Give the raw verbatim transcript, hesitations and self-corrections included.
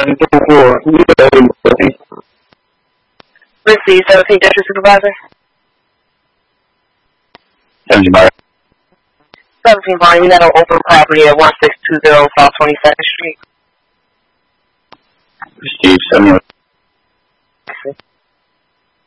度过一个人的地。 Receive seventeen District Supervisor. seventeen seventeen Volume, you got an open property at one six two zero South twenty-second Street. Receive seventy-one.